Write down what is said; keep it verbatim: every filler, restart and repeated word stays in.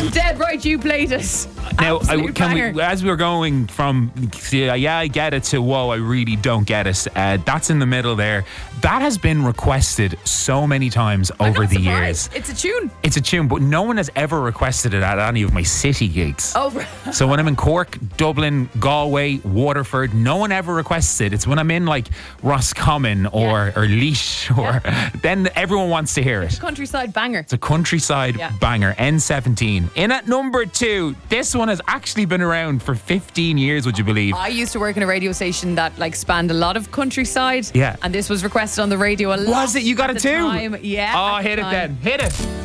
I'm dead right you played it. Now, I, Absolute can banger. we, as we were going from, yeah, I get it, to whoa, I really don't get it. Uh, that's in the middle there. That has been requested so many times I'm over not the surprised. years. It's a tune. It's a tune, but no one has ever requested it at any of my city gigs. Over. So when I'm in Cork, Dublin, Galway, Waterford, no one ever requests it. It's when I'm in like Roscommon or, Yeah. or Laois, or then everyone wants to hear it. Countryside banger. It's a countryside Yeah. banger, N seventeen. In at number two, this one has actually been around for fifteen years, would you believe? I used to work in a radio station that like spanned a lot of countryside. Yeah. And this was requested on the radio a lot. Was it? You got at it the too? time. Yeah. Oh, at the hit it time. then. Hit it.